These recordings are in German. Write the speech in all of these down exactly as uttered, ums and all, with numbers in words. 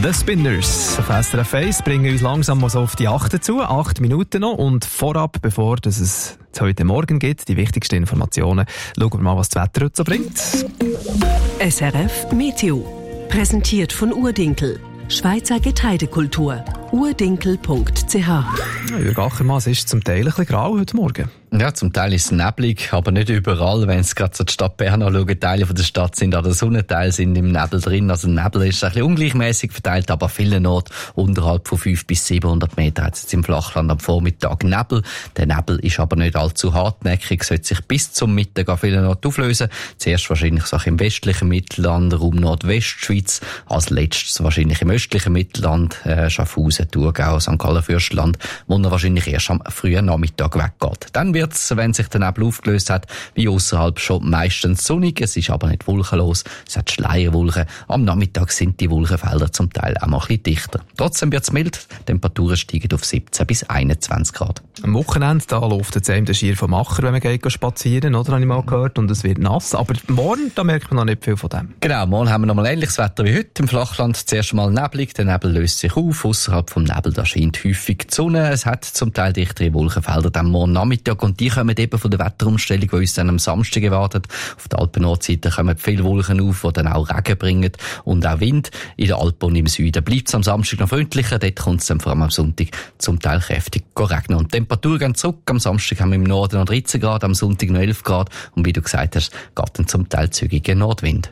The Spinners auf S R F eins bringen uns langsam mal so auf die achte zu. Acht Minuten noch. Und vorab, bevor dass es heute Morgen geht, die wichtigsten Informationen, schauen wir mal, was das Wetter heute so bringt. S R F Meteo. Präsentiert von Urdinkel. Schweizer Getreidekultur. urdinkel punkt c h. Jürg Achermann, es ist zum Teil ein bisschen grau heute Morgen. Ja, zum Teil ist es neblig, aber nicht überall. Wenn Sie gerade so die Stadt Bern anschauen, Teile von der Stadt sind an der Sonne, Teile sind im Nebel drin. Also der Nebel ist ein bisschen ungleichmäßig verteilt, aber vielen Orten unterhalb von fünfhundert bis siebenhundert Meter hat es jetzt im Flachland am Vormittag Nebel. Der Nebel ist aber nicht allzu hartnäckig, sollte sich bis zum Mittag an vielen Orten auflösen. Zuerst wahrscheinlich so im westlichen Mittelland, Raum Nordwestschweiz, als letztes wahrscheinlich im östlichen Mittelland, äh, Schaffhausen, Thurgau, Sankt Gallen, Fürstenland, wo er wahrscheinlich erst am frühen Nachmittag weggeht. Dann wird es, wenn sich der Nebel aufgelöst hat, wie außerhalb schon meistens sonnig. Es ist aber nicht wolkenlos. Es hat Schleierwolken. Am Nachmittag sind die Wolkenfelder zum Teil auch mal ein bisschen dichter. Trotzdem wird es mild. Die Temperaturen steigen auf siebzehn bis einundzwanzig Grad. Am Wochenende, da läuft jetzt einem der Schier vom Acher, wenn man geht spazieren, oder? Habe ich mal gehört. Und es wird nass. Aber morgen, da merkt man noch nicht viel von dem. Genau, morgen haben wir noch mal ähnliches Wetter wie heute im Flachland. Zuerst mal neblig. Der Nebel löst sich auf. Außerhalb vom Nebel, da scheint häufig die Sonne. Es hat zum Teil dichtere Wolkenfelder am morgen Nachmittag. Und die kommen eben von der Wetterumstellung, die uns dann am Samstag erwartet. Auf der Alpen-Nordseite kommen viele Wolken auf, die dann auch Regen bringen und auch Wind. In der Alpen und im Süden bleibt es am Samstag noch freundlicher. Dort kommt es dann vor allem am Sonntag zum Teil kräftig regnen. Und die Temperaturen gehen zurück. Am Samstag haben wir im Norden noch dreizehn Grad, am Sonntag noch elf Grad. Und wie du gesagt hast, geht dann zum Teil zügiger Nordwind.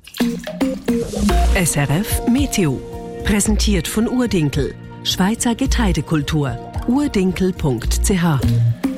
S R F Meteo. Präsentiert von Urdinkel. Schweizer Getreidekultur. urdinkel punkt c h.